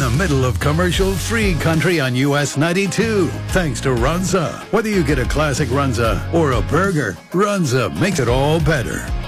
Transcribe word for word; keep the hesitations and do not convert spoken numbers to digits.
the middle of commercial-free country on U S ninety-two. Thanks to Runza. Whether you get a classic Runza or a burger, Runza makes it all better.